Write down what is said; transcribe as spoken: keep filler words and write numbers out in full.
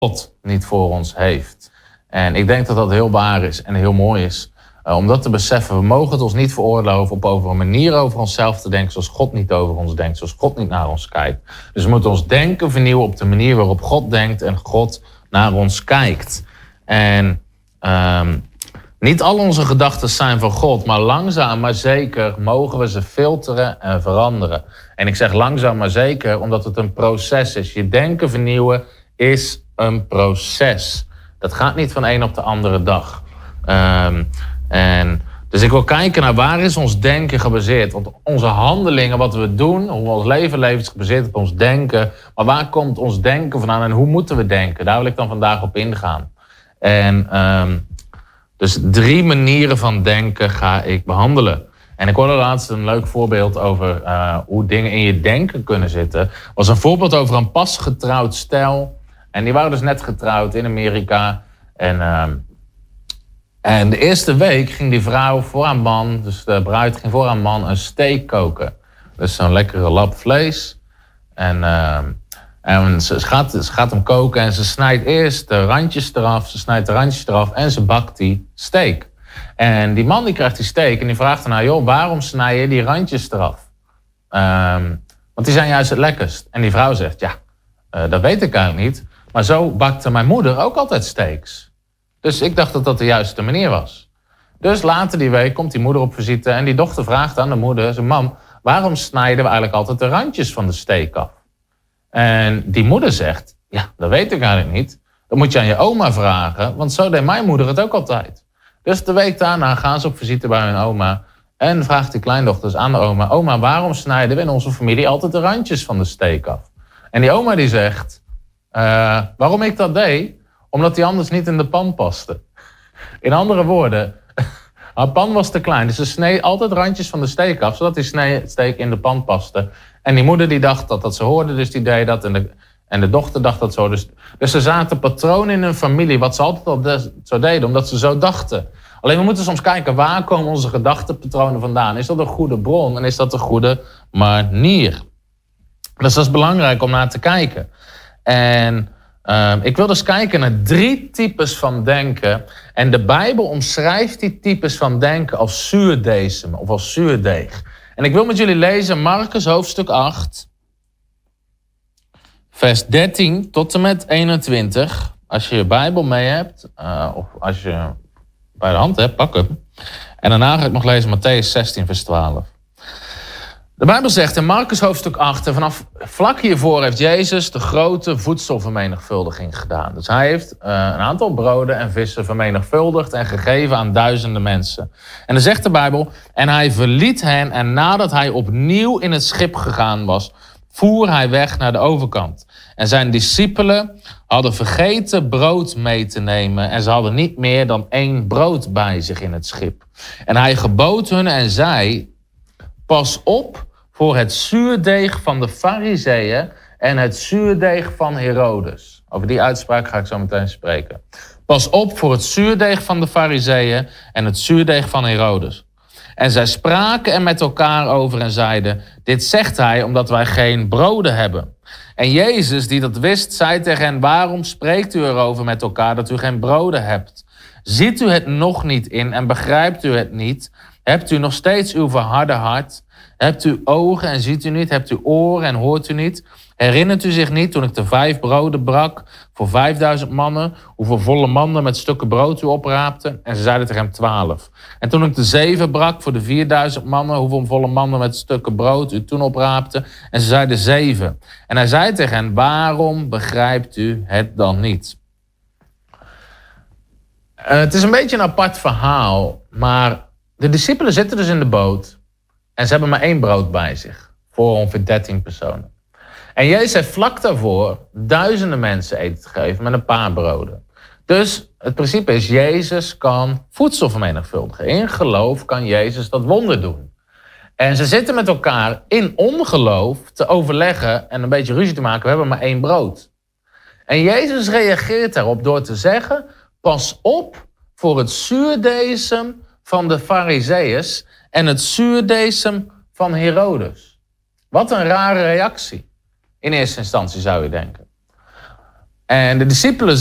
God niet voor ons heeft. En ik denk dat dat heel waar is en heel mooi is. Uh, om dat te beseffen, we mogen het ons niet veroorloven op over een manier over onszelf te denken zoals God niet over ons denkt, zoals God niet naar ons kijkt. Dus we moeten ons denken vernieuwen op de manier waarop God denkt en God naar ons kijkt. En um, niet al onze gedachten zijn van God, maar langzaam maar zeker mogen we ze filteren en veranderen. En ik zeg langzaam maar zeker omdat het een proces is. Je denken vernieuwen is een proces. Dat gaat niet van een op de andere dag. Um, en dus ik wil kijken naar waar is ons denken gebaseerd. Want onze handelingen, wat we doen, hoe ons leven leven is gebaseerd op ons denken. Maar waar komt ons denken vandaan en hoe moeten we denken? Daar wil ik dan vandaag op ingaan. En um, dus drie manieren van denken ga ik behandelen. En ik hoorde laatst een leuk voorbeeld over uh, hoe dingen in je denken kunnen zitten. Het was een voorbeeld over een pas getrouwd stel. En die waren dus net getrouwd in Amerika. En, uh, en de eerste week ging die vrouw voor haar man, dus de bruid ging voor haar man een steak koken. Dus zo'n lekkere lap vlees. En, uh, en ze, gaat, ze gaat hem koken en ze snijdt eerst de randjes eraf. Ze snijdt de randjes eraf en ze bakt die steak. En die man die krijgt die steak en die vraagt ernaar, joh, waarom snij je die randjes eraf? Um, want die zijn juist het lekkerst. En die vrouw zegt, ja, uh, dat weet ik eigenlijk niet. Maar zo bakte mijn moeder ook altijd steaks. Dus ik dacht dat dat de juiste manier was. Dus later die week komt die moeder op visite en die dochter vraagt aan de moeder, zijn mam, waarom snijden we eigenlijk altijd de randjes van de steak af? En die moeder zegt, ja, dat weet ik eigenlijk niet. Dat moet je aan je oma vragen, want zo deed mijn moeder het ook altijd. Dus de week daarna gaan ze op visite bij hun oma en vraagt die kleindochters aan de oma, oma, waarom snijden we in onze familie altijd de randjes van de steak af? En die oma die zegt, uh, waarom ik dat deed? Omdat die anders niet in de pan paste. In andere woorden, haar pan was te klein, dus ze sneed altijd randjes van de steak af, zodat die steak in de pan paste. En die moeder die dacht dat dat ze hoorde, dus die deed dat. En de, en de dochter dacht dat zo. Dus, dus er zaten patronen in hun familie, wat ze altijd al de, zo deden, omdat ze zo dachten. Alleen we moeten soms kijken, waar komen onze gedachtenpatronen vandaan? Is dat een goede bron en is dat een goede manier? Dus dat is belangrijk om naar te kijken. En uh, ik wil dus kijken naar drie types van denken. En de Bijbel omschrijft die types van denken als zuurdesem of als zuurdeeg. En ik wil met jullie lezen Marcus hoofdstuk acht, vers dertien tot en met eenentwintig. Als je je Bijbel mee hebt, uh, of als je bij de hand hebt, pak hem. En daarna ga ik nog lezen Mattheüs zestien, vers twaalf. De Bijbel zegt in Marcus hoofdstuk acht, en vanaf vlak hiervoor heeft Jezus de grote voedselvermenigvuldiging gedaan. Dus hij heeft uh, een aantal broden en vissen vermenigvuldigd en gegeven aan duizenden mensen. En dan zegt de Bijbel, en hij verliet hen en nadat hij opnieuw in het schip gegaan was, voer hij weg naar de overkant. En zijn discipelen hadden vergeten brood mee te nemen en ze hadden niet meer dan één brood bij zich in het schip. En hij gebood hun en zei, pas op voor het zuurdeeg van de Farizeeën en het zuurdeeg van Herodes. Over die uitspraak ga ik zo meteen spreken. Pas op voor het zuurdeeg van de Farizeeën en het zuurdeeg van Herodes. En zij spraken er met elkaar over en zeiden, dit zegt hij omdat wij geen broden hebben. En Jezus, die dat wist, zei tegen hen, waarom spreekt u erover met elkaar dat u geen broden hebt? Ziet u het nog niet in en begrijpt u het niet? Hebt u nog steeds uw verharde hart? Hebt u ogen en ziet u niet? Hebt u oren en hoort u niet? Herinnert u zich niet toen ik de vijf broden brak voor vijfduizend mannen, hoeveel volle mannen met stukken brood u opraapte? En ze zeiden tegen hem twaalf. En toen ik de zeven brak voor de vierduizend mannen, hoeveel volle mannen met stukken brood u toen opraapte? En ze zeiden zeven. En hij zei tegen hen, waarom begrijpt u het dan niet? Uh, het is een beetje een apart verhaal, maar de discipelen zitten dus in de boot en ze hebben maar één brood bij zich voor ongeveer dertien personen. En Jezus heeft vlak daarvoor duizenden mensen eten gegeven met een paar broden. Dus het principe is, Jezus kan voedsel vermenigvuldigen. In geloof kan Jezus dat wonder doen. En ze zitten met elkaar in ongeloof te overleggen en een beetje ruzie te maken. We hebben maar één brood. En Jezus reageert daarop door te zeggen, pas op voor het zuurdesem van de Farizeeërs en het zuurdesem van Herodes. Wat een rare reactie. In eerste instantie zou je denken. En de discipelen